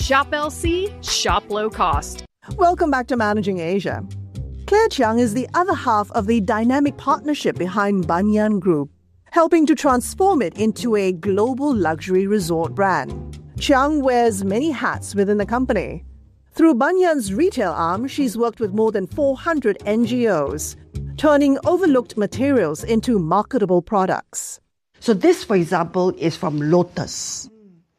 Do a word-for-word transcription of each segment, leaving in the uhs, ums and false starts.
Shop L C, shop low cost. Welcome back to Managing Asia. Claire Chiang is the other half of the dynamic partnership behind Banyan Group, helping to transform it into a global luxury resort brand. Chiang wears many hats within the company. Through Banyan's retail arm, she's worked with more than four hundred N G Os, turning overlooked materials into marketable products. So this, for example, is from lotus.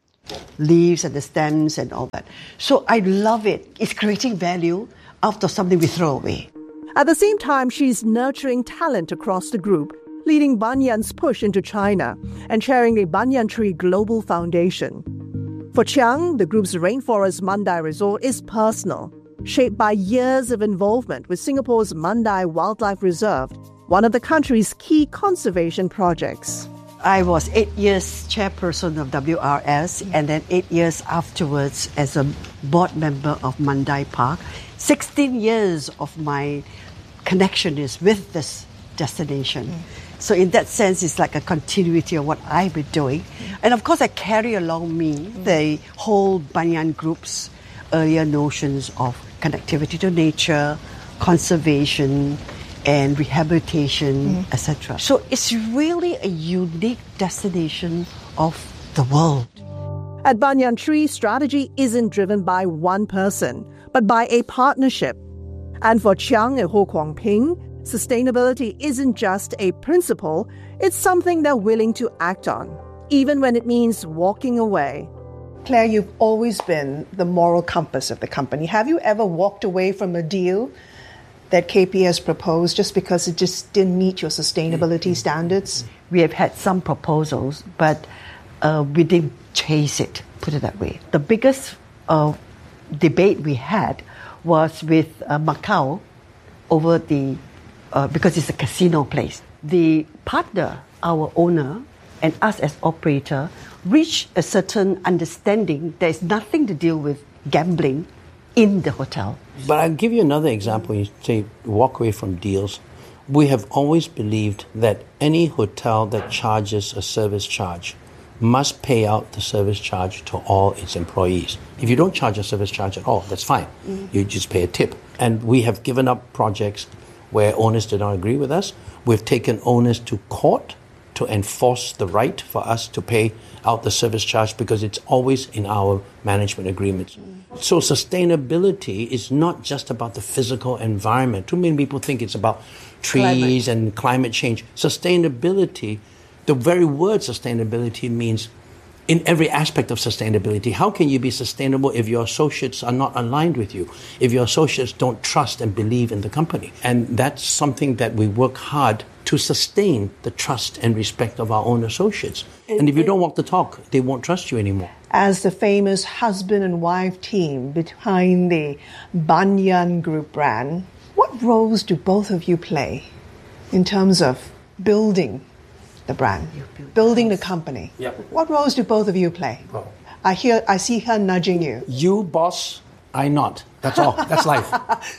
Leaves and the stems and all that. So I love it. It's creating value out of something we throw away. At the same time, she's nurturing talent across the group, leading Banyan's push into China and chairing the Banyan Tree Global Foundation. For Chiang, the group's Rainforest Mandai Resort is personal, shaped by years of involvement with Singapore's Mandai Wildlife Reserve, one of the country's key conservation projects. I was eight years chairperson of W R S and then eight years afterwards as a board member of Mandai Park. sixteen years of my connection is with this destination. Mm. So in that sense, it's like a continuity of what I've been doing. Mm. And of course, I carry along me mm. the whole Banyan Group's earlier notions of connectivity to nature, conservation, and rehabilitation, mm. et cetera. So it's really a unique destination of the world. At Banyan Tree, strategy isn't driven by one person, but by a partnership. And for Chiang and Ho Kwang Ping, sustainability isn't just a principle, it's something they're willing to act on, even when it means walking away. Claire, you've always been the moral compass of the company. Have you ever walked away from a deal that K P has proposed just because it just didn't meet your sustainability standards? We have had some proposals, but uh, we didn't chase it, put it that way. The biggest uh, debate we had was with uh, Macau over the, uh, because it's a casino place. The partner, our owner, and us as operator reached a certain understanding. There's nothing to deal with gambling in the hotel. But I'll give you another example. You say walk away from deals. We have always believed that any hotel that charges a service charge must pay out the service charge to all its employees. If you don't charge a service charge at all, that's fine. Mm. You just pay a tip. And we have given up projects where owners did not agree with us. We've taken owners to court to enforce the right for us to pay out the service charge because it's always in our management agreements. Mm. So sustainability is not just about the physical environment. Too many people think it's about trees climate. and climate change. Sustainability, the very word sustainability means in every aspect of sustainability. How can you be sustainable if your associates are not aligned with you? If your associates don't trust and believe in the company? And that's something that we work hard to sustain the trust and respect of our own associates. And, and if you don't walk the talk, they won't trust you anymore. As the famous husband and wife team behind the Banyan Group brand, what roles do both of you play in terms of building the brand, build building the, the company? Yep. What roles do both of you play? Well, I hear, I see her nudging you. You boss, I not. That's all. That's life.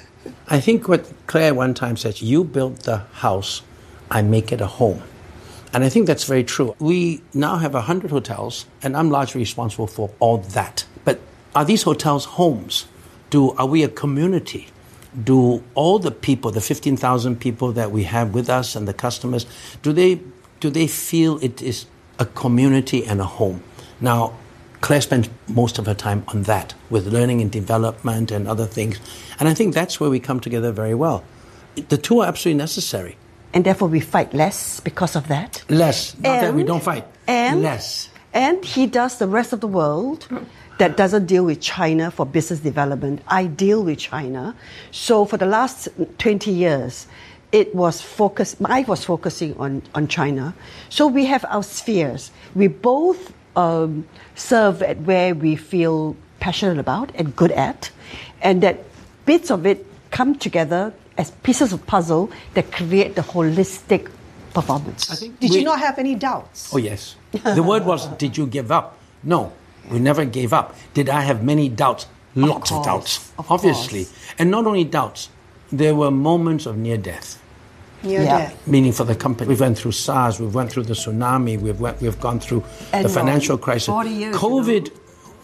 I think what Claire one time said, you built the house, I make it a home. And I think that's very true. We now have one hundred hotels, and I'm largely responsible for all that. But are these hotels homes? Do Are we a community? Do all the people, the fifteen thousand people that we have with us and the customers, do they do they feel it is a community and a home? Now, Claire spends most of her time on that, with learning and development and other things. And I think that's where we come together very well. The two are absolutely necessary. And therefore we fight less because of that. Less. Not and, that we don't fight. And, less. And he does the rest of the world that doesn't deal with China for business development. I deal with China. So for the last twenty years, it was focused, I was focusing on, on China. So we have our spheres. We both um, serve at where we feel passionate about and good at. And that bits of it come together as pieces of puzzle that create the holistic performance. I think did we, you not have any doubts? Oh, yes. The word was, did you give up? No, we never gave up. Did I have many doubts? Lots of, of doubts, of obviously. Course. And not only doubts, there were moments of near death. Near yeah. death. Meaning for the company. We went through SARS, we went through the tsunami, we've, went, we've gone through and the financial crisis. forty years COVID ago.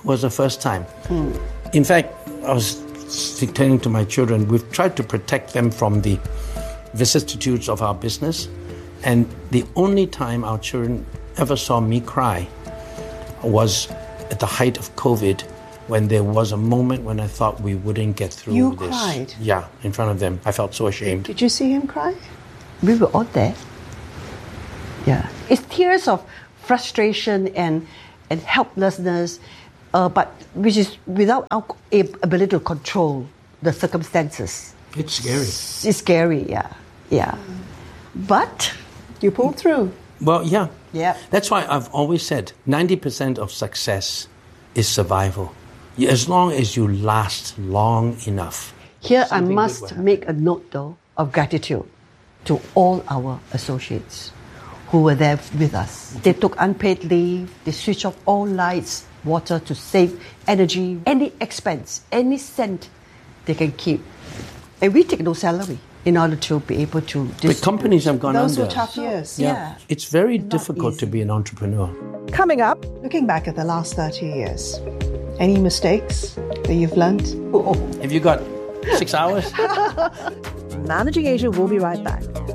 was the first time. In fact, I was telling to my children, we've tried to protect them from the vicissitudes of our business. And the only time our children ever saw me cry was at the height of COVID, when there was a moment when I thought we wouldn't get through You this. cried? Yeah, in front of them. I felt so ashamed. Did you see him cry? We were all there. Yeah. It's tears of frustration and, and helplessness, uh, but which is without our ab- ability to control the circumstances. It's scary. It's scary, yeah. Yeah. But You pulled through. Well, yeah. Yeah. That's why I've always said ninety percent of success is survival. You- As long as you last long enough. here I Something good will must happen. make a note, though, of gratitude to all our associates who were there with us. They took unpaid leave, they switched off all lights, water to save energy, any expense, any cent they can keep. And we take no salary in order to be able to The distribute. companies have gone Those under. were tough years. Yeah. It's very Not difficult to easy. be an entrepreneur. Coming up, Looking back at the last thirty years, any mistakes that you've learned? Have you got six hours? Managing Asia will be right back.